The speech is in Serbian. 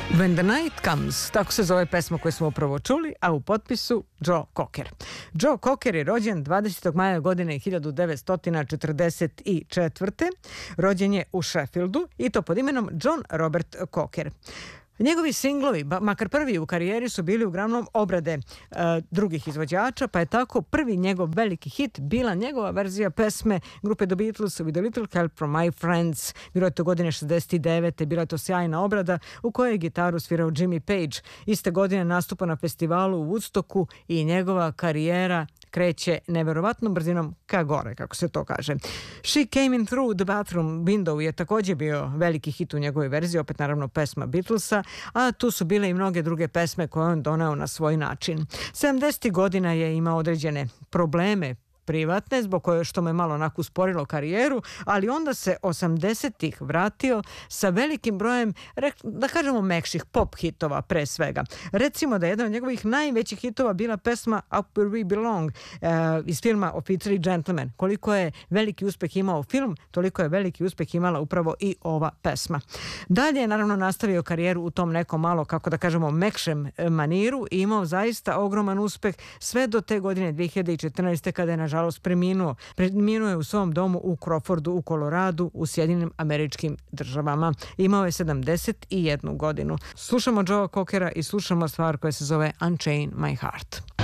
When the Night Comes, tako se zove pesma koju smo upravo čuli, a u potpisu Joe Cocker. Joe Cocker je rođen 20. maja godine 1944. Rođen je u Sheffieldu i to pod imenom John Robert Cocker. Njegovi singlovi, makar prvi u karijeri, su bili uglavnom obrade drugih izvođača, pa je tako prvi njegov veliki hit bila njegova verzija pesme grupe The Beatles With a Little Help from My Friends. Bilo je to godine 69. Bila je to sjajna obrada u kojoj je gitaru svirao Jimmy Page. Iste godine nastupa na festivalu u Woodstocku i njegova karijera kreće neverovatnom brzinom ka gore, kako se to kaže. She Came In Through the Bathroom Window je također bio veliki hit u njegovoj verziji, opet naravno pesma Beatlesa, a tu su bile i mnoge druge pesme koje on doneo na svoj način. 70. godina je imao određene probleme privatne, zbog koje što me malo onako usporilo karijeru, ali onda se 80-ih vratio sa velikim brojem, da kažemo, mekših pop hitova pre svega. Recimo da je jedan od njegovih najvećih hitova bila pesma Up Where We Belong iz filma Oficir i džentlmen. Koliko je veliki uspeh imao film, toliko je veliki uspeh imala upravo i ova pesma. Dalje je naravno nastavio karijeru u tom nekom malo, kako da kažemo, mekšem maniru i imao zaista ogroman uspeh sve do te godine 2014. kada je nažalost preminuo. Preminuo je u svom domu u Crawfordu u Koloradu u Sjedinjenim Američkim Državama. Imao je 71 godinu. Slušamo Joea Cockera i slušamo stvar koja se zove Unchain My Heart.